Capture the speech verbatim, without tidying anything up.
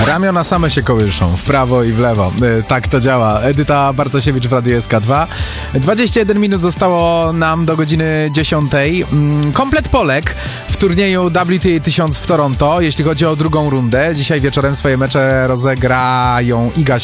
Ramiona same się kołyszą, w prawo i w lewo. Yy, tak to działa. Edyta Bartosiewicz w Radiu S K dwa. dwadzieścia jeden minut zostało nam do godziny dziesiątej. Yy, komplet Polek w turnieju W T A tysiąc w Toronto, jeśli chodzi o drugą rundę. Dzisiaj wieczorem swoje mecze rozegrają Iga